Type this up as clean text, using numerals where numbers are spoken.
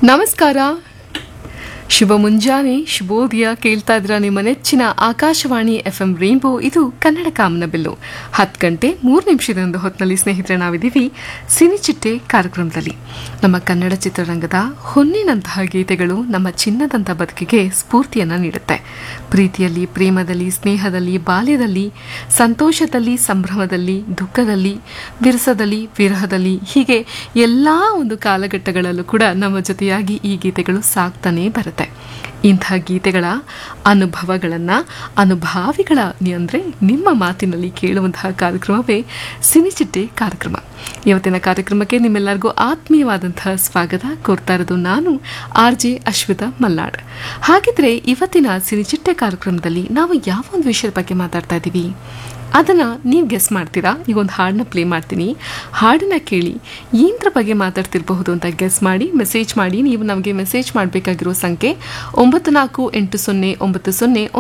ನಮಸ್ಕಾರ, ಶುಭ ಮುಂಜಾನೆ, ಶುಭೋದಯ. ಕೇಳ್ತಾ ಇದ್ರ ನಿಮ್ಮ ನೆಚ್ಚಿನ ಆಕಾಶವಾಣಿ FM ರೈನ್ಬೋ. ಇದು ಕನ್ನಡ ಕಾಮನಬಿಲ್ಲು. 10 ಗಂಟೆ 3 ನಿಮಿಷದ ಹೊತ್ತಿನಲ್ಲಿ ಸ್ನೇಹಿತರೆ ನಾವಿದ್ದೀವಿ ಸಿನಿಚಿಟ್ಟೆ ಕಾರ್ಯಕ್ರಮದಲ್ಲಿ. ನಮ್ಮ ಕನ್ನಡ ಚಿತ್ರರಂಗದ ಹೊನ್ನಿನಂತಹ ಗೀತೆಗಳು ನಮ್ಮ ಚಿನ್ನದಂಥ ಬದುಕಿಗೆ ಸ್ಫೂರ್ತಿಯನ್ನು ನೀಡುತ್ತೆ. ಪ್ರೀತಿಯಲ್ಲಿ, ಪ್ರೇಮದಲ್ಲಿ, ಸ್ನೇಹದಲ್ಲಿ, ಬಾಲ್ಯದಲ್ಲಿ, ಸಂತೋಷದಲ್ಲಿ, ಸಂಭ್ರಮದಲ್ಲಿ, ದುಃಖದಲ್ಲಿ, ವಿರಸದಲ್ಲಿ, ವಿರಹದಲ್ಲಿ, ಹೀಗೆ ಎಲ್ಲ ಒಂದು ಕಾಲಘಟ್ಟಗಳಲ್ಲೂ ಕೂಡ ನಮ್ಮ ಜೊತೆಯಾಗಿ ಈ ಗೀತೆಗಳು ಸಾಕ್ತಾನೇ ಬರುತ್ತೆ. ಇಂಥ ಗೀತೆಗಳ ಅನುಭವಗಳನ್ನು ಅನುಭಾವಿಗಳ ಅಂದರೆ ನಿಮ್ಮ ಮಾತಿನಲ್ಲಿ ಕೇಳುವಂತಹ ಕಾರ್ಯಕ್ರಮವೇ ಸಿನಿಚಿಟ್ಟೆ ಕಾರ್ಯಕ್ರಮ. ಇವತ್ತಿನ ಕಾರ್ಯಕ್ರಮಕ್ಕೆ ನಿಮ್ಮೆಲ್ಲರಿಗೂ ಆತ್ಮೀಯವಾದಂತಹ ಸ್ವಾಗತ ಕೋರ್ತಾ ಇರೋದು ನಾನು RJ ಅಶ್ವಿತಾ ಮಲ್ನಾಡ್. ಹಾಗಿದ್ರೆ ಇವತ್ತಿನ ಸಿನಿಚಿಟ್ಟೆ ಕಾರ್ಯಕ್ರಮದಲ್ಲಿ ನಾವು ಯಾವ ಒಂದು ವಿಷಯದ ಬಗ್ಗೆ ಮಾತಾಡ್ತಾ ಇದ್ದೀವಿ ಅದನ್ನು ನೀವು ಗೆಸ್ ಮಾಡ್ತೀರಾ? ಈಗ ಒಂದು ಹಾಡನ್ನ ಪ್ಲೇ ಮಾಡ್ತೀನಿ, ಹಾಡನ್ನ ಕೇಳಿ ಏನರ ಬಗ್ಗೆ ಮಾತಾಡ್ತಿರಬಹುದು ಅಂತ ಗೆಸ್ ಮಾಡಿ ಮೆಸೇಜ್ ಮಾಡಿ. ನೀವು ನಮಗೆ ಮೆಸೇಜ್ ಮಾಡಬೇಕಾಗಿರೋ ಸಂಖ್ಯೆ 948090